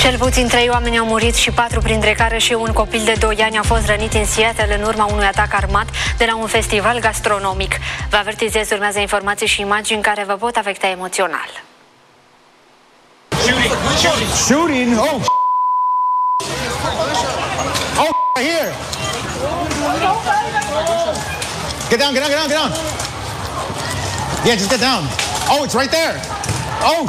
Cel puțin 3 oameni au murit și 4, printre care și un copil de 2 ani, a fost rănit în Seattle în urma unui atac armat de la un festival gastronomic. Vă avertizez, urmează informații și imagini care vă pot afecta emoțional. Shooting? Oh, oh, here. Get down, get down, get down, get down. Yeah, just get down. Oh, it's right there. Oh.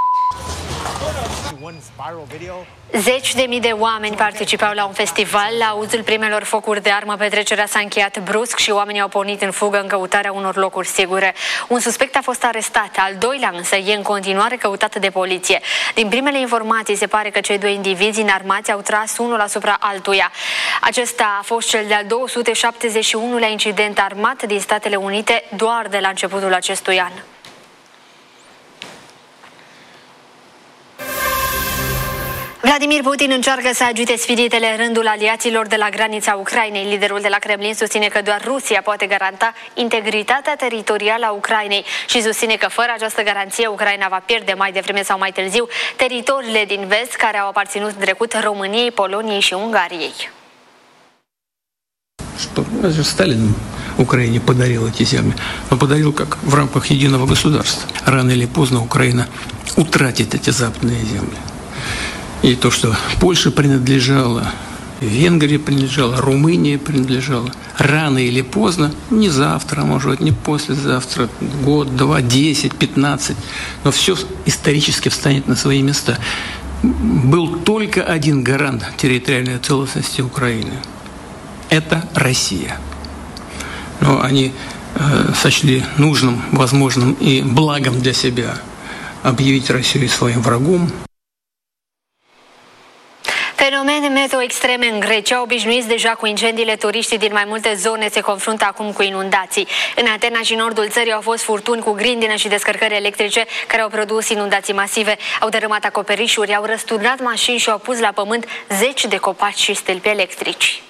Zeci de mii de oameni participau la un festival. La auzul primelor focuri de armă, petrecerea s-a încheiat brusc și oamenii au pornit în fugă în căutarea unor locuri sigure. Un suspect a fost arestat, al doilea însă e în continuare căutat de poliție. Din primele informații se pare că cei 2 indivizi înarmați au tras unul asupra altuia. Acesta a fost cel de-al 271-lea incident armat din Statele Unite doar de la începutul acestui an. Vladimir Putin încearcă să agite sfiditele în rândul aliaților de la granița Ucrainei. Liderul de la Kremlin susține că doar Rusia poate garanta integritatea teritorială a Ucrainei și susține că fără această garanție Ucraina va pierde mai devreme sau mai târziu teritoriile din vest care au aparținut în trecut României, Poloniei și Ungariei. Сталин Украине подарил эти земли, но подарил как в рамках единого государства. Рано или поздно Украина утратит эти западные земли. И то, что Польша принадлежала, Венгрия принадлежала, Румыния принадлежала, рано или поздно, не завтра, может быть, не послезавтра, год, 2, 10, 15, но все исторически встанет на свои места. Был только один гарант территориальной целостности Украины. Это Россия. Но они сочли нужным, возможным и благом для себя объявить Россию своим врагом. Fenomene meteo extreme în Grecia. Obișnuiți deja cu incendiile, turiștii din mai multe zone se confruntă acum cu inundații. În Atena și nordul țării au fost furtuni cu grindină și descărcări electrice care au produs inundații masive. Au dărâmat acoperișuri, au răsturnat mașini și au pus la pământ zeci de copaci și stâlpi electrici.